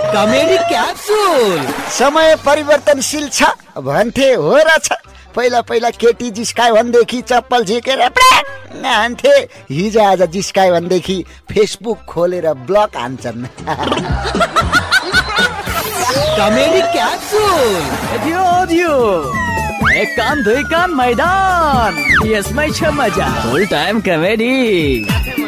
Comedy capsule. समय परिवर्तनशील छ भन्थे हो र छ। पहिला पहिला केटी जिस्कायो भनेदेखि चप्पल झिकेर हान्थे, हिजो आज जिस्कायो भनेदेखि फेसबुक खोलेर ब्लक हान्छन्। Comedy capsule. एक कान दुई कान मैदान, यसमै छ मजा। फुल टाइम कमेडी।